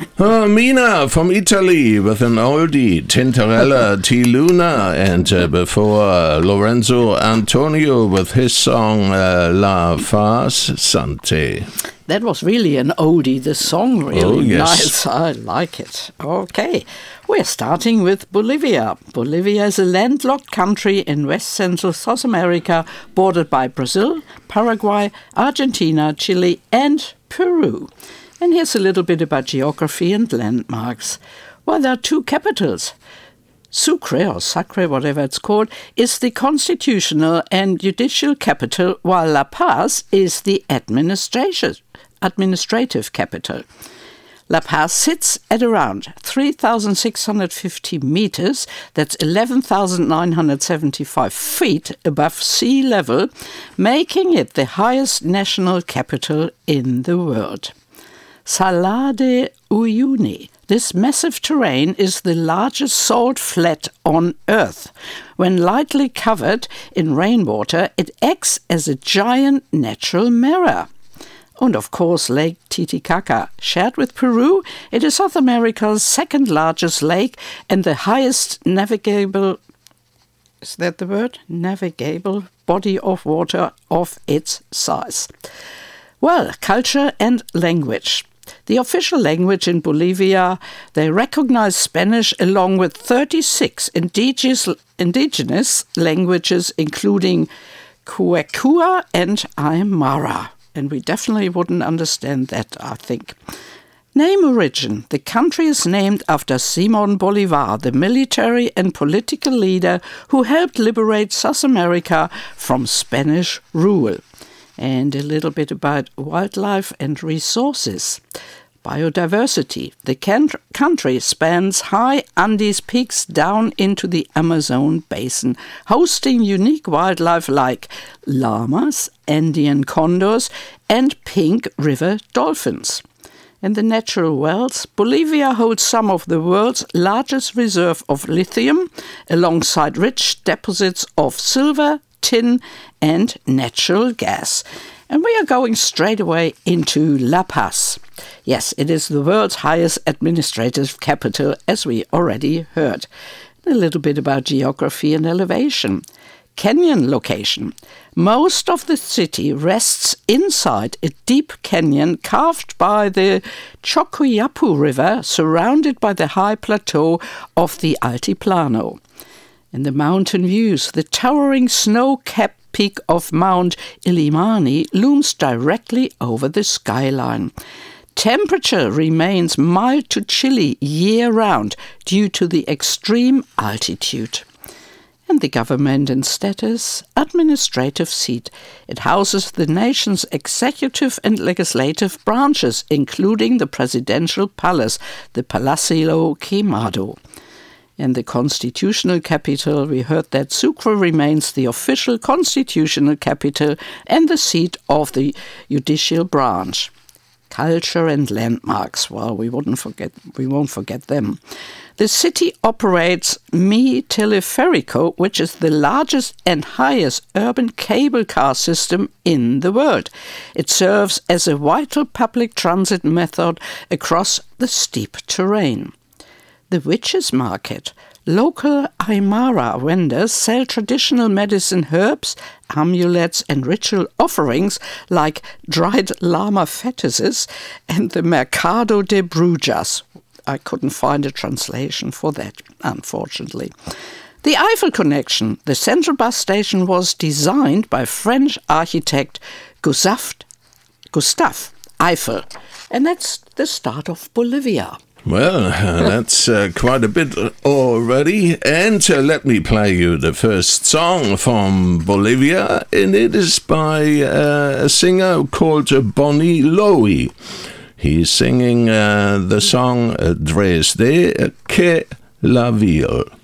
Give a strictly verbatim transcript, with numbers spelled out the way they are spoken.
Uh, Mina from Italy with an oldie, Tintorella T. Luna, and uh, before uh, Lorenzo Antonio with his song uh, La Farsante. That was really an oldie, the song really oh, yes. nice. I like it. Okay, we're starting with Bolivia. Bolivia is a landlocked country in west central South America, bordered by Brazil, Paraguay, Argentina, Chile, and Peru. And here's a little bit about geography and landmarks. Well, there are two capitals. Sucre, or Sacre, whatever it's called, is the constitutional and judicial capital, while La Paz is the administrative, administrative capital. La Paz sits at around three thousand six hundred fifty meters, that's eleven thousand nine hundred seventy-five feet above sea level, making it the highest national capital in the world. Salar de Uyuni. This massive terrain is the largest salt flat on Earth. When lightly covered in rainwater, it acts as a giant natural mirror. And of course, Lake Titicaca. Shared with Peru, it is South America's second largest lake and the highest navigable, is that the word? Navigable body of water of its size. Well, culture and language. The official language in Bolivia, they recognize Spanish along with thirty-six indigenous, indigenous languages, including Quechua and Aymara. And we definitely wouldn't understand that, I think. Name origin. The country is named after Simón Bolívar, the military and political leader who helped liberate South America from Spanish rule. And a little bit about wildlife and resources. Biodiversity. The can- country spans high Andes peaks down into the Amazon basin, hosting unique wildlife like llamas, Andean condors, and pink river dolphins. In the natural wells, Bolivia holds some of the world's largest reserve of lithium, alongside rich deposits of silver, tin, and natural gas. And we are going straight away into La Paz. Yes, it is the world's highest administrative capital, as we already heard. A little bit about geography and elevation. Canyon location. Most of the city rests inside a deep canyon carved by the Chocoyapu River, surrounded by the high plateau of the Altiplano. In the mountain views, the towering snow-capped peak of Mount Illimani looms directly over the skyline. Temperature remains mild to chilly year-round due to the extreme altitude. And the government and status, administrative seat. It houses the nation's executive and legislative branches, including the presidential palace, the Palacio Quemado. In the constitutional capital, we heard that Sucre remains the official constitutional capital and the seat of the judicial branch. Culture and landmarks, well, we wouldn't forget, we won't forget them. The city operates Mi Teleférico, which is the largest and highest urban cable car system in the world. It serves as a vital public transit method across the steep terrain. The Witches Market. Local Aymara vendors sell traditional medicine herbs, amulets and ritual offerings like dried llama fetuses and the Mercado de Brujas. I couldn't find a translation for that, unfortunately. The Eiffel Connection. The central bus station was designed by French architect Gustave, Gustave Eiffel. And that's the start of Bolivia. Well, uh, that's uh, quite a bit already. And uh, let me play you the first song from Bolivia. And it is by uh, a singer called Bonnie Lowy. He's singing uh, the song Desde que la vi.